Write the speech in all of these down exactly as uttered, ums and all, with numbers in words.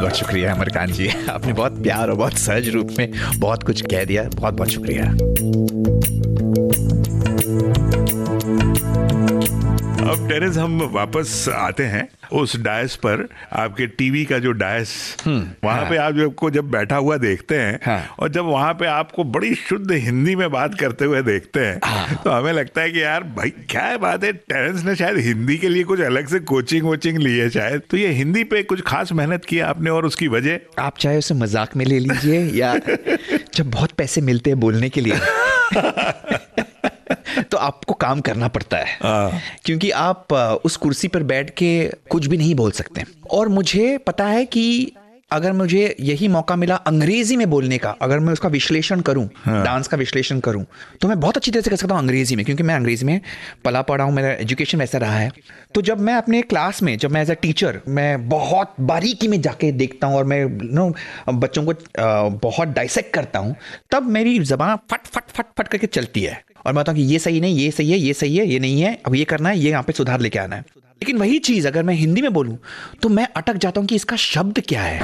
बहुत शुक्रिया अमरकांत जी, आपने बहुत प्यार और बहुत सहज रूप में बहुत कुछ कह दिया, बहुत बहुत शुक्रिया। अब टेरेस हम वापस आते हैं उस डायस पर, आपके टीवी का जो डायस, वहां हाँ। पे आप जब को जब बैठा हुआ देखते हैं, हाँ। और जब वहां पे आपको बड़ी शुद्ध हिंदी में बात करते हुए देखते हैं, हाँ। तो हमें लगता है कि यार भाई क्या बात है, टेरेंस ने शायद हिंदी के लिए कुछ अलग से कोचिंग वोचिंग ली है शायद। तो ये हिंदी पे कुछ खास मेहनत की आपने, और उसकी वजह? आप चाहे उसे मजाक में ले लीजिए या जब बहुत पैसे मिलते हैं बोलने के लिए तो आपको काम करना पड़ता है, क्योंकि आप उस कुर्सी पर बैठ के कुछ भी नहीं बोल सकते। और मुझे पता है कि अगर मुझे यही मौका मिला अंग्रेजी में बोलने का, अगर मैं उसका विश्लेषण करूं, हाँ। डांस का विश्लेषण करूं, तो मैं बहुत अच्छी तरह से कर सकता हूं अंग्रेजी में, क्योंकि मैं अंग्रेजी में पला पढ़ा हूं, मेरा एजुकेशन वैसा रहा है। तो जब मैं अपने क्लास में, जब मैं एज अ टीचर मैं बहुत बारीकी में जाके देखता हूं और मैं नो बच्चों को बहुत डाइसेक्ट करता हूं, तब मेरी जबान फट फट फट फट करके चलती है और मैं बताऊं कि ये सही नहीं, ये सही है, ये सही है, ये नहीं है, अब ये करना है, ये यहाँ पे सुधार लेके आना है। लेकिन वही चीज अगर मैं हिंदी में बोलूं तो मैं अटक जाता हूं कि इसका शब्द क्या है।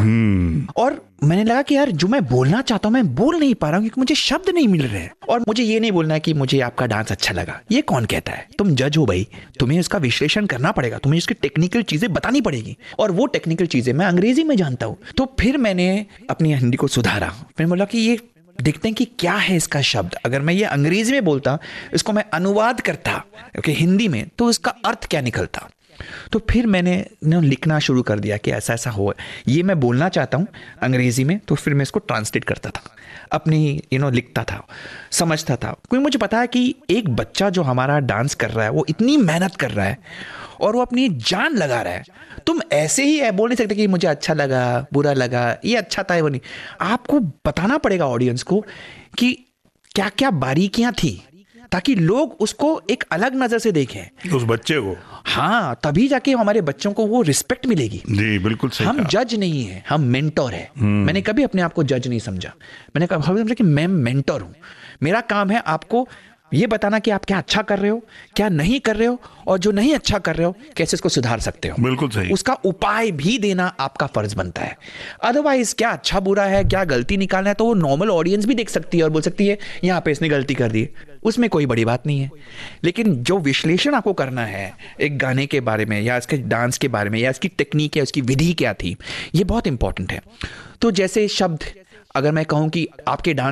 और मैंने लगा कि यार जो मैं बोलना चाहता हूं मैं बोल नहीं पा रहा हूं, क्योंकि मुझे शब्द नहीं मिल रहे हैं। और मुझे ये नहीं बोलना है कि मुझे आपका डांस अच्छा लगा, ये कौन कहता है? तुम जज हो भाई, तुम्हें इसका विश्लेषण करना पड़ेगा, तुम्हें इसकी टेक्निकल चीजें बतानी पड़ेगी, और वो टेक्निकल चीजें मैं अंग्रेजी में जानता हूं। तो फिर मैंने अपनी हिंदी को सुधारा, फिर बोला कि ये देखते हैं कि क्या है इसका शब्द। अगर मैं ये अंग्रेजी में बोलता, इसको मैं अनुवाद करता ओके हिंदी में, तो इसका अर्थ क्या निकलता। तो फिर मैंने न, लिखना शुरू कर दिया कि ऐसा ऐसा हो, ये मैं बोलना चाहता हूँ अंग्रेजी में, तो फिर मैं इसको ट्रांसलेट करता था, अपनी यू नो लिखता था, समझता था। क्योंकि मुझे पता है कि एक बच्चा जो हमारा डांस कर रहा है वो इतनी मेहनत कर रहा है और वो अपनी जान लगा रहा है। तुम ऐसे ही है बोल नहीं सकते कि मुझे अच्छा लगा, बुरा लगा, ये अच्छा था, वो नहीं। आपको बताना पड़ेगा ऑडियंस को कि क्या क्या बारीकियां थी, ताकि लोग उसको एक अलग नजर से देखें, उस बच्चे को। हाँ, तभी जाके हमारे बच्चों को वो रिस्पेक्ट मिलेगी। जी बिल्कुल सही। हम जज नहीं है, हम मेंटोर है। मैंने कभी अपने आप को जज नहीं समझा, मैंने कहा समझा कि मैं मेंटोर हूं। मेरा काम है आपको ये बताना कि आप क्या अच्छा कर रहे हो, क्या नहीं कर रहे हो, और जो नहीं अच्छा कर रहे हो कैसे इसको सुधार सकते हो। बिल्कुल सही। उसका उपाय भी देना आपका फर्ज बनता है। अदरवाइज क्या अच्छा बुरा है, क्या गलती निकालना है, तो वो नॉर्मल ऑडियंस भी देख सकती है और बोल सकती है यहाँ पे इसने गलती कर दी, उसमें कोई बड़ी बात नहीं है। लेकिन जो विश्लेषण आपको करना है एक गाने के बारे में या इसके डांस के बारे में या इसकी टेक्निक या उसकी विधि क्या थी, ये बहुत इंपॉर्टेंट है। तो जैसे शब्द, अगर मैं कहूँ कि आपके डांस